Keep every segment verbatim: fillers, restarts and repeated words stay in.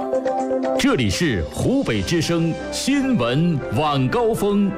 这里是湖北之声新闻晚高峰。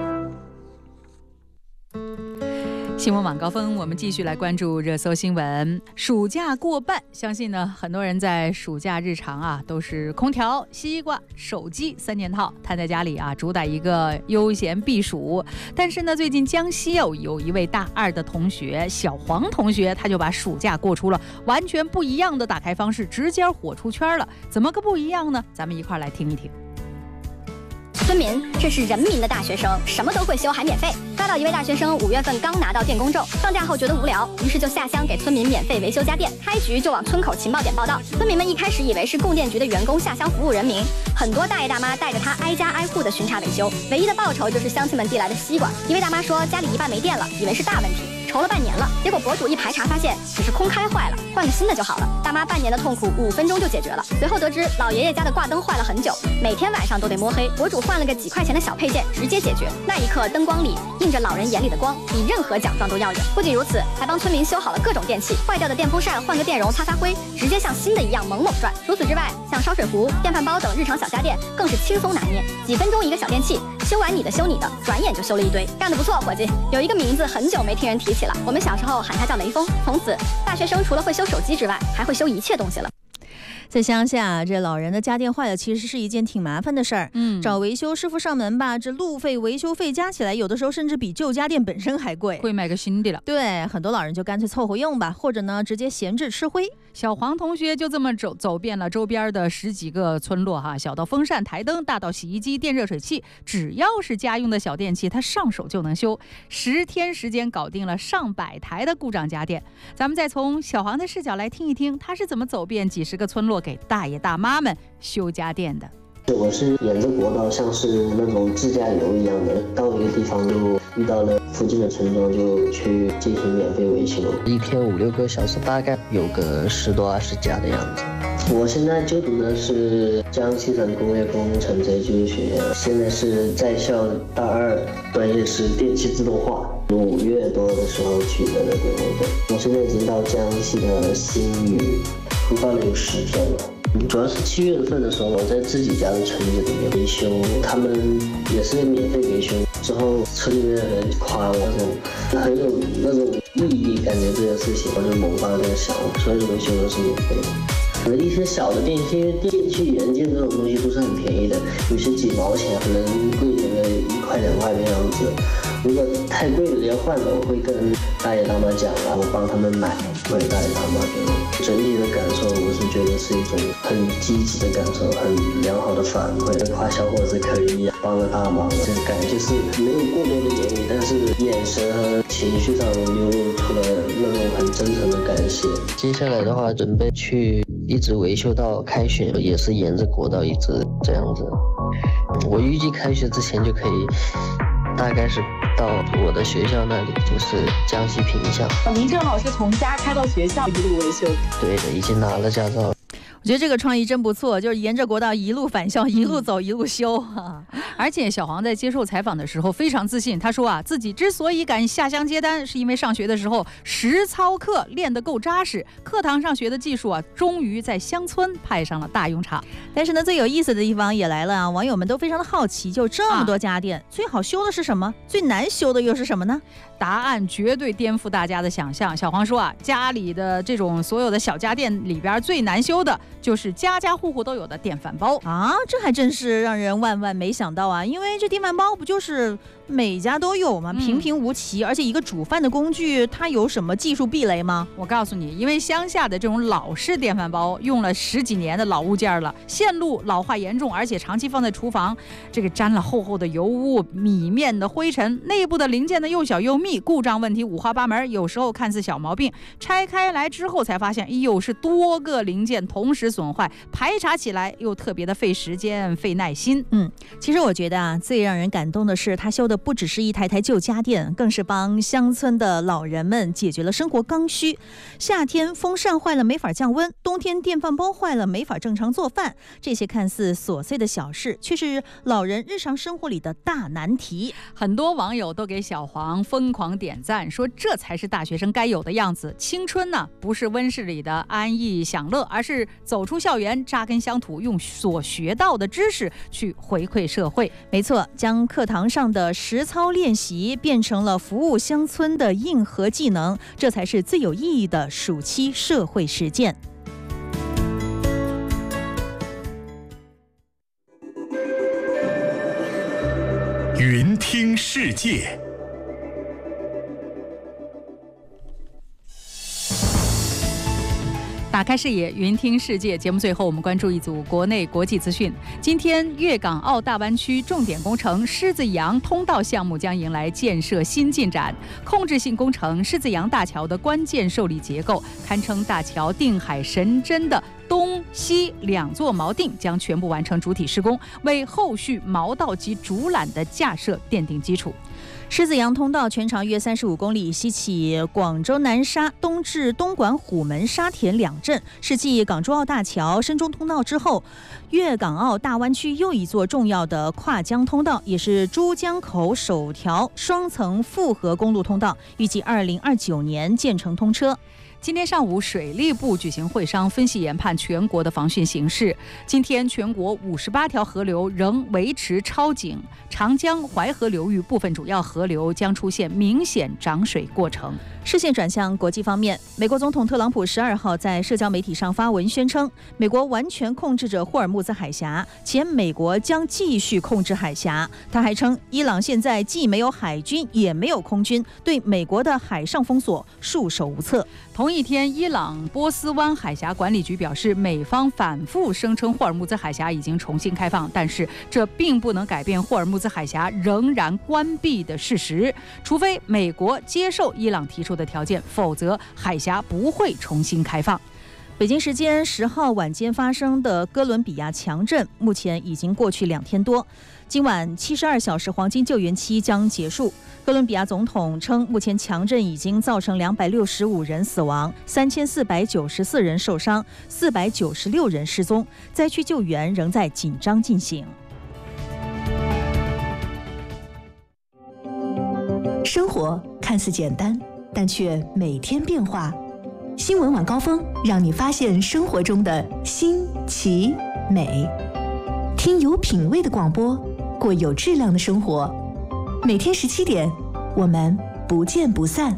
新闻晚高峰，我们继续来关注热搜新闻。暑假过半，相信呢，很多人在暑假日常啊，都是空调、西瓜、手机三件套，瘫在家里啊，主打一个悠闲避暑。但是呢，最近江西有有一位大二的同学小黄同学，他就把暑假过出了完全不一样的打开方式，直接火出圈了。怎么个不一样呢？咱们一块来听一听。 村民，这是人民的大学生，什么都会修还免费。抓到一位大学生五月份刚拿到电工证，放假后觉得无聊，于是就下乡给村民免费维修家电，开局就往村口情报点报道。村民们一开始以为是供电局的员工下乡服务人民，很多大爷大妈带着他挨家挨户的巡查维修，唯一的报酬就是乡亲们递来的西瓜。一位大妈说家里一半没电了，以为是大问题，愁了半年了，结果博主一排查发现只是空开坏了，换个新的就好了。大妈半年的痛苦五分钟就解决了。随后得知老爷爷家的挂灯坏了很久，每天晚上都得摸黑，博主换了个几块钱的小配件，直接解决。那一刻灯光里映着老人眼里的光，比任何奖状都耀眼。不仅如此，还帮村民修好了各种电器，坏掉的电风扇换个电容擦擦灰，直接像新的一样猛猛转。除此之外，像烧水壶、电饭煲等日常小家电更是轻松拿捏，几分钟一个小电器，修完你的修你的，转眼就修了一堆，干得不错，伙计。有一个名字很久没听人提起了，我们小时候喊他叫雷锋。从此大学生除了会修手机之外，还会修一切东西了。 在乡下，这老人的家电坏了，其实是一件挺麻烦的事儿。 嗯， 找维修师傅上门吧，这路费、维修费加起来，有的时候甚至比旧家电本身还贵， 会买个新的了。 对，很多老人就干脆凑合用吧，或者呢，直接闲置吃灰。 小黄同学就这么走走遍了周边的十几个村落哈，小到风扇、台灯，大到洗衣机、电热水器，只要是家用的小电器，他上手就能修。十天时间搞定了上百台的故障家电。咱们再从小黄的视角来听一听，他是怎么走遍几十个村落给大爷大妈们修家电的。 我是沿着国道，像是那种自驾游一样的，到一个地方就遇到了附近的村庄，就去进行免费维修。一天五六个小时，大概有个十多二十家的样子。我现在就读的是江西省工业工程职业技术学院，现在是在校大二，专业是电气自动化。五月多的时候取得的电工证，我现在已经到江西的新余，出发了有十天了。主要是七月份的时候，我在自己家的村子里面维修，他们也是免费维修。之后村里面的人夸我那种很有那种意义，感觉这个事情，我就萌发了这个想法，所有的维修都是免费的。可能一些小的电器，因为电器元件这种东西都是很便宜的，有些几毛钱，可能贵一点的一块两块的样子。如果太贵了要换的，我会跟大爷大妈讲啊，我帮他们买，或者大爷大妈给我。整体的感受，我是觉得是一种很积极的感受，很良好的反馈。夸小伙子可以帮了大忙，这感觉是没有过多的言语，但是眼神和情绪上流露出了那种很真诚的感谢。接下来的话，准备去一直维修到开学，也是沿着国道一直这样子。我预计开学之前就可以，大概是到我的学校那里，就是江西萍乡。 您正好是从家开到学校一路维修。 对的，已经拿了驾照。 我觉得这个创意真不错，就是沿着国道一路返校，一路走一路修啊。 而且小黄在接受采访的时候非常自信，他说啊，自己之所以敢下乡接单，是因为上学的时候实操课练得够扎实，课堂上学的技术啊，终于在乡村派上了大用场。 但是呢，最有意思的地方也来了啊，网友们都非常的好奇，就这么多家电，啊、最好修的是什么？最难修的又是什么呢？ 答案绝对颠覆大家的想象。小黄说啊，家里的这种所有的小家电里边最难修的就是家家户户都有的电饭煲啊，这还真是让人万万没想到啊！因为这电饭煲不就是每家都有吗？平平无奇，嗯、而且一个煮饭的工具，它有什么技术壁垒吗？ 我告诉你，因为乡下的这种老式电饭煲用了十几年的老物件了，线路老化严重，而且长期放在厨房，这个沾了厚厚的油污、米面的灰尘，内部的零件呢又小又密，故障问题五花八门，有时候看似小毛病，拆开来之后才发现，哎呦，是多个零件同时损坏，排查起来又特别的费时间、费耐心。 嗯，其实我我觉得啊，最让人感动的是，他修的不只是一台台旧家电，更是帮乡村的老人们解决了生活刚需。夏天风扇坏了没法降温，冬天电饭煲坏了没法正常做饭，这些看似琐碎的小事，却是老人日常生活里的大难题。 很多网友都给小黄疯狂点赞，说这才是大学生该有的样子。青春呢，不是温室里的安逸享乐，而是走出校园，扎根乡土，用所学到的知识去回馈社会。 没错，将课堂上的实操练习变成了服务乡村的硬核技能，这才是最有意义的暑期社会实践。 云听世界。 打开视野，云听世界。节目最后，我们关注一组国内国际资讯。今天，粤港澳大湾区重点工程狮子洋通道项目将迎来建设新进展。控制性工程狮子洋大桥的关键受力结构，堪称大桥定海神针的东西两座锚定将全部完成主体施工，为后续锚道及主缆的架设奠定基础。 狮子洋通道全长约三十五公里，西起广州南沙，东至东莞虎门、沙田两镇，是继港珠澳大桥、深中通道之后，粤港澳大湾区又一座重要的跨江通道，也是珠江口首条双层复合公路通道，预计二零二九年建成通车。 今天上午，水利部举行会商，分析研判全国的防汛形势。今天，全国五十八条河流仍维持超警，长江、淮河流域部分主要河流将出现明显涨水过程。 视线转向国际方面，美国总统特朗普十二号在社交媒体上发文宣称，美国完全控制着霍尔木兹海峡，且美国将继续控制海峡。他还称，伊朗现在既没有海军，也没有空军，对美国的海上封锁束手无策。 同一天，伊朗波斯湾海峡管理局表示，美方反复声称霍尔木兹海峡已经重新开放，但是这并不能改变霍尔木兹海峡仍然关闭的事实，除非美国接受伊朗提出的条件，否则海峡不会重新开放。 北京时间十号晚间发生的哥伦比亚强震，目前已经过去两天多，今晚七十二小时黄金救援期将结束。哥伦比亚总统称，目前强震已经造成两百六十五人死亡，三千四百九十四人受伤，四百九十六人失踪，灾区救援仍在紧张进行。 生活看似简单，但却每天变化。新闻晚高峰让你发现生活中的新奇美，听有品味的广播，过有质量的生活。每天十七点，我们不见不散。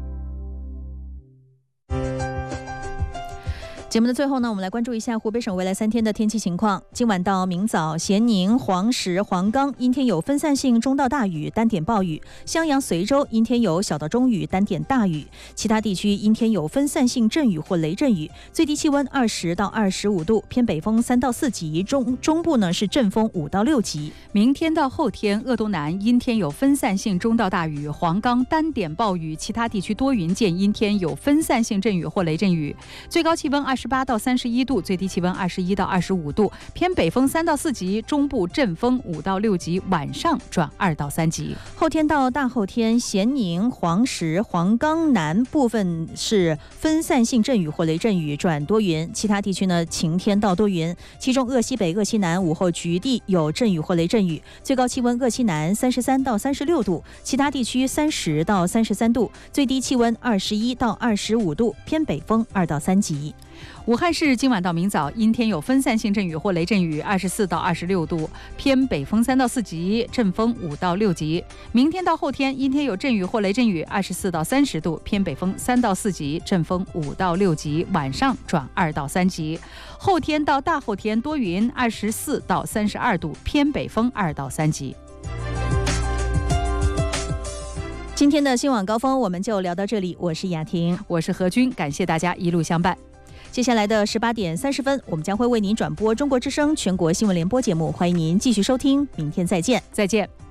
节目的最后呢，我们来关注一下湖北省未来三天的天气情况。今晚到明早，咸宁、黄石、黄冈阴天有分散性中到大雨，单点暴雨；襄阳、随州阴天有小到中雨，单点大雨；其他地区阴天有分散性阵雨或雷阵雨。最低气温二十到二十五度，偏北风三到四级，中中部呢是阵风五到六级。 明天到后天，鄂东南阴天有分散性中到大雨，黄冈单点暴雨，其他地区多云见阴天有分散性阵雨或雷阵雨。最高气温二十八到三十一度，最低气温二十一到二十五度，偏北风三到四级，中部阵风五到六级，晚上转二到三级。 后天到大后天，咸宁、黄石、黄冈南部分是分散性阵雨或雷阵雨转多云，其他地区呢晴天到多云，其中鄂西北、鄂西南午后局地有阵雨或雷阵雨，最高气温鄂西南三十三到三十六度，其他地区三十到三十三度，最低气温二十一到二十五度，偏北风二到三级。 武汉市今晚到明早阴天有分散性阵雨或雷阵雨，二十四到二十六度，偏北风三到四级，阵风五到六级。明天到后天阴天有阵雨或雷阵雨，二十四到三十度，偏北风三到四级，阵风五到六级，晚上转二到三级。后天到大后天多云，二十四到三十二度，偏北风二到三级。 今天的新晚高峰我们就聊到这里，我是雅婷， 我是何军，感谢大家一路相伴。 接下来的十八点三十分，我们将会为您转播中国之声全国新闻联播节目，欢迎您继续收听，明天再见， 再见。